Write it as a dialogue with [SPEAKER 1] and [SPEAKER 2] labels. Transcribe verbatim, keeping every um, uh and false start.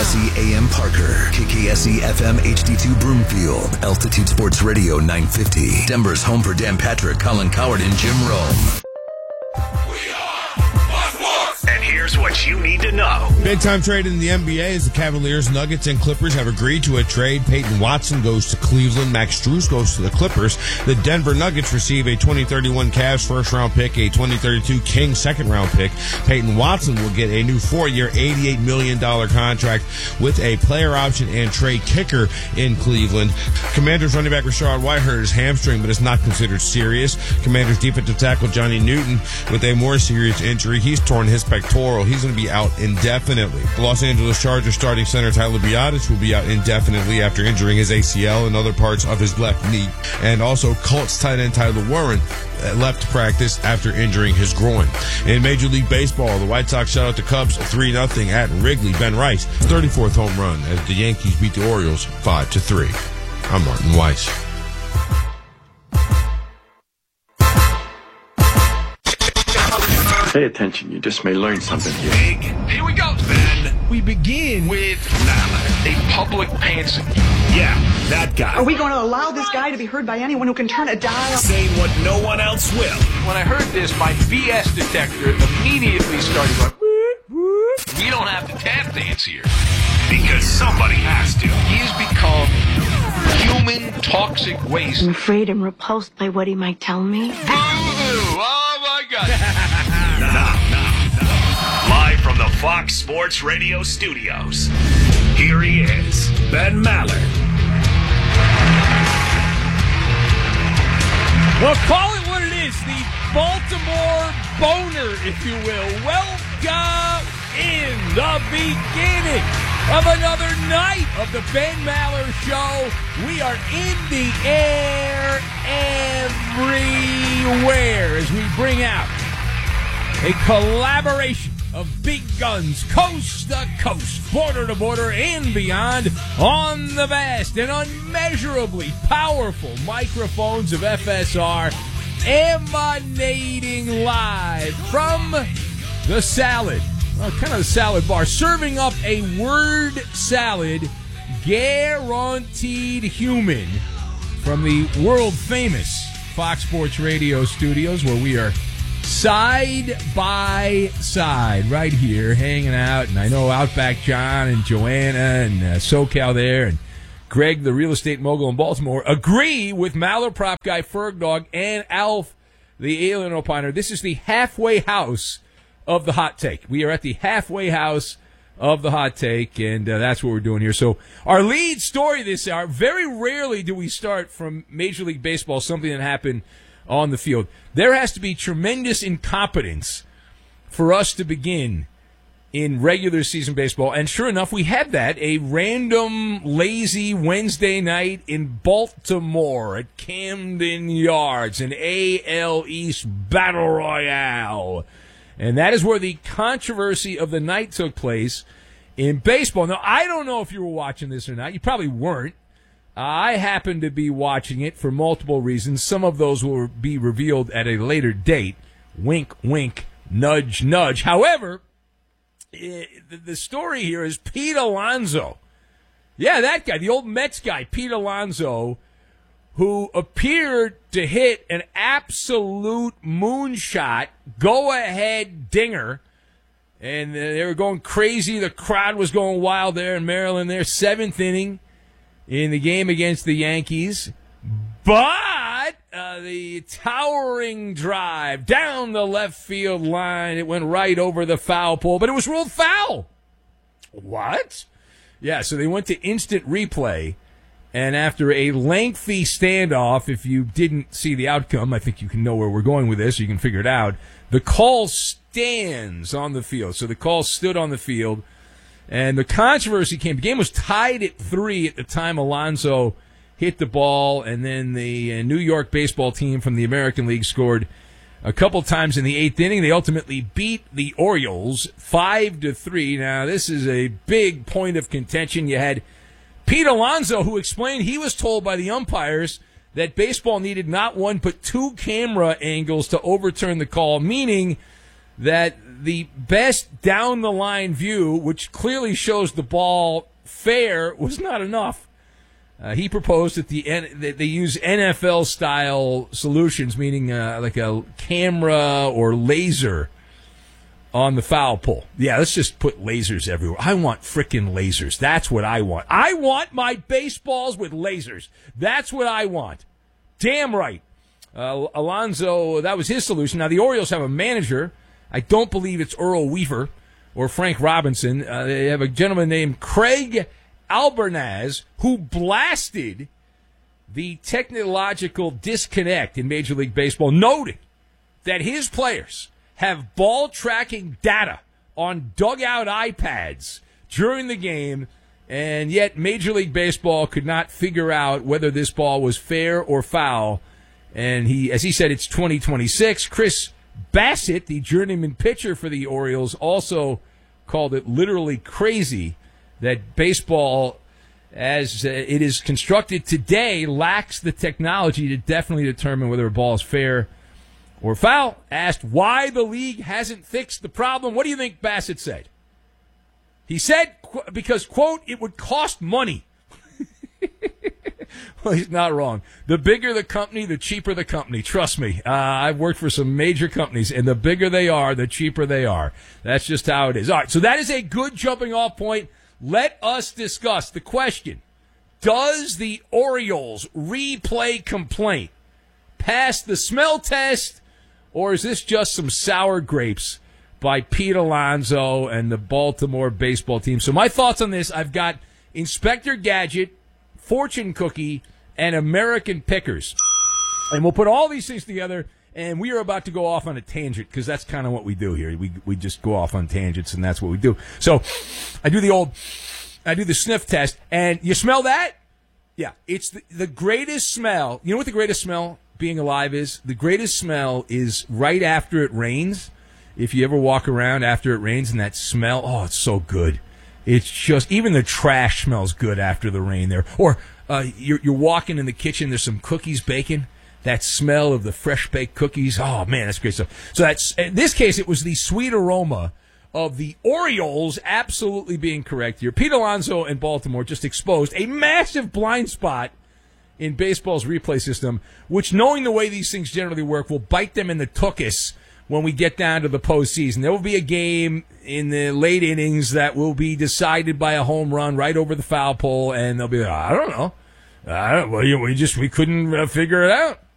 [SPEAKER 1] S E A M Parker, K K S E F M H D two Broomfield, Altitude Sports Radio nine fifty, Denver's home for Dan Patrick, Colin Coward, and Jim Rome. And here's what you need to know.
[SPEAKER 2] Big time trade in the N B A as the Cavaliers, Nuggets, and Clippers have agreed to a trade. Peyton Watson goes to Cleveland. Max Strus goes to the Clippers. The Denver Nuggets receive a twenty thirty-one Cavs first-round pick, a twenty thirty-two Kings second-round pick. Peyton Watson will get a new four-year, eighty-eight million dollars contract with a player option and trade kicker in Cleveland. Commanders running back Rachaad White hurt his hamstring, but is not considered serious. Commanders defensive tackle Johnny Newton with a more serious injury. He's torn his pectoral. He's going to be out indefinitely. The Los Angeles Chargers starting center Tyler Biadasz will be out indefinitely after injuring his A C L and other parts of his left knee. And also Colts tight end Tyler Warren left practice after injuring his groin. In Major League Baseball, the White Sox shut out the Cubs three nothing at Wrigley. Ben Rice, thirty-fourth home run as the Yankees beat the Orioles five to three. I'm Martin Weiss.
[SPEAKER 3] Pay attention, you just may learn something here.
[SPEAKER 4] Big. Here we go, Ben. We begin with Mallard, a public pantser. Yeah, that guy.
[SPEAKER 5] Are we going to allow this guy to be heard by anyone who can turn a dial?
[SPEAKER 4] Saying what no one else will. When I heard this, my B S detector immediately started going, whoop, whoop. We don't have to tap dance here. Because somebody has to. He has become human toxic waste.
[SPEAKER 6] I'm afraid I'm repulsed by what he might tell me.
[SPEAKER 4] Boo! Oh, my God.
[SPEAKER 1] Now, now, now, live from the Fox Sports Radio studios, here he is, Ben Maller.
[SPEAKER 7] Well, call it what it is, the Baltimore Boner, if you will. Welcome in the beginning of another night of the Ben Maller Show. We are in the air everywhere as we bring out a collaboration of big guns, coast to coast, border to border, and beyond, on the vast and unmeasurably powerful microphones of F S R, emanating live from the salad, well, kind of the salad bar, serving up a word salad, guaranteed human, from the world-famous Fox Sports Radio studios, where we are side by side right here hanging out. And I know Outback John and Joanna and uh, SoCal there and Greg, the real estate mogul in Baltimore, agree with Maller Prop Guy Ferg Dog and Alf, the alien opiner. This is the halfway house of the hot take. We are at the halfway house of the hot take, and uh, that's what we're doing here. So our lead story this hour, very rarely do we start from Major League Baseball, something that happened on the field. There has to be tremendous incompetence for us to begin in regular season baseball. And sure enough, we had that, a random, lazy Wednesday night in Baltimore at Camden Yards, an A L East Battle Royale. And that is where the controversy of the night took place in baseball. Now, I don't know if you were watching this or not. You probably weren't. I happen to be watching it for multiple reasons. Some of those will be revealed at a later date. Wink, wink, nudge, nudge. However, the story here is Pete Alonso. Yeah, that guy, the old Mets guy, Pete Alonso, who appeared to hit an absolute moonshot, go-ahead dinger. And they were going crazy. The crowd was going wild there in Maryland there. Seventh inning in the game against the Yankees. But uh, the towering drive down the left field line, it went right over the foul pole, but it was ruled foul. What? Yeah, so they went to instant replay, and after a lengthy standoff, if you didn't see the outcome, I think you can know where we're going with this, you can figure it out, the call stands on the field. So the call stood on the field, and the controversy came. The game was tied at three at the time Alonso hit the ball, and then the uh, New York baseball team from the American League scored a couple times in the eighth inning. They ultimately beat the Orioles five to three. Now, this is a big point of contention. You had Pete Alonso, who explained he was told by the umpires that baseball needed not one but two camera angles to overturn the call, meaning that the best down-the-line view, which clearly shows the ball fair, was not enough. Uh, he proposed that, the that they use N F L-style solutions, meaning uh, like a camera or laser on the foul pole. Yeah, let's just put lasers everywhere. I want frickin' lasers. That's what I want. I want my baseballs with lasers. That's what I want. Damn right. Uh, Alonso, that was his solution. Now, the Orioles have a manager. I don't believe it's Earl Weaver or Frank Robinson. Uh, they have a gentleman named Craig Albernaz, who blasted the technological disconnect in Major League Baseball, noting that his players have ball tracking data on dugout iPads during the game, and yet Major League Baseball could not figure out whether this ball was fair or foul. And he, as he said, it's twenty twenty-six. Chris Bassett, the journeyman pitcher for the Orioles, also called it literally crazy that baseball, as uh, it is constructed today, lacks the technology to definitely determine whether a ball is fair or foul. Asked why the league hasn't fixed the problem, what do you think Bassett said? He said, qu- because, quote, it would cost money. Well, he's not wrong. The bigger the company, the cheaper the company. Trust me. Uh, I've worked for some major companies, and the bigger they are, the cheaper they are. That's just how it is. All right, so that is a good jumping off point. Let us discuss the question. Does the Orioles replay complaint pass the smell test, or is this just some sour grapes by Pete Alonso and the Baltimore baseball team? So my thoughts on this, I've got Inspector Gadget, Fortune Cookie, and American Pickers. And we'll put all these things together, and we are about to go off on a tangent, because that's kind of what we do here. We we just go off on tangents, and that's what we do. So I do the old, I do the sniff test, and you smell that? Yeah, it's the, the greatest smell. You know what the greatest smell being alive is? The greatest smell is right after it rains. If you ever walk around after it rains and that smell, oh, it's so good. It's just, even the trash smells good after the rain there. Or uh, you're, you're walking in the kitchen, there's some cookies baking. That smell of the fresh baked cookies, oh man, that's great stuff. So that's, in this case, it was the sweet aroma of the Orioles absolutely being correct here. Pete Alonso and Baltimore just exposed a massive blind spot in baseball's replay system, which, knowing the way these things generally work, will bite them in the tuchus when we get down to the postseason. There will be a game in the late innings that will be decided by a home run right over the foul pole, and they'll be like, I don't know. I don't, well, we just we couldn't uh, figure it out.